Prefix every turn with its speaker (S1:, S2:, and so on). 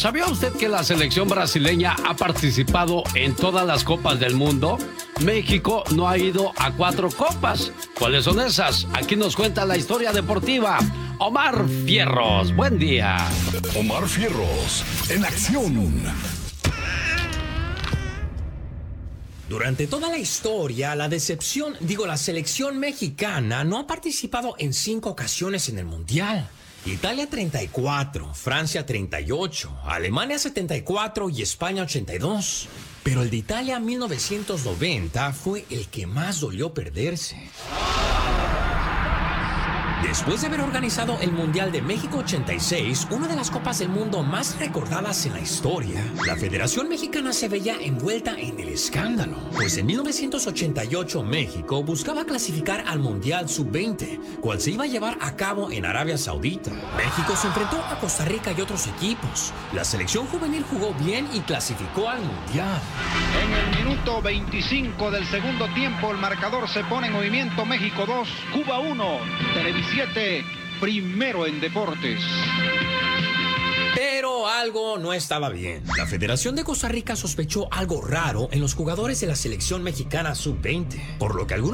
S1: ¿Sabía usted que la selección brasileña ha participado en todas las copas del mundo? México no ha ido a 4 copas. ¿Cuáles son esas? Aquí nos cuenta la historia deportiva Omar Fierros. Buen día.
S2: Omar Fierros, en acción.
S3: Durante toda la historia, la selección mexicana no ha participado en 5 ocasiones en el Mundial. Italia 34, Francia 38, Alemania 74 y España 82. Pero el de Italia 1990 fue el que más dolió perderse. Después de haber organizado el Mundial de México 86, una de las copas del mundo más recordadas en la historia, la Federación Mexicana se veía envuelta en el escándalo. Pues en 1988 México buscaba clasificar al Mundial Sub-20, cual se iba a llevar a cabo en Arabia Saudita. México se enfrentó a Costa Rica y otros equipos. La selección juvenil jugó bien y clasificó al Mundial.
S4: En el minuto 25 del segundo tiempo, el marcador se pone en movimiento. México 2, Cuba 1, Televisión 7, primero en deportes.
S3: Pero algo no estaba bien. La Federación de Costa Rica sospechó algo raro en los jugadores de la selección mexicana sub-20, por lo que algunos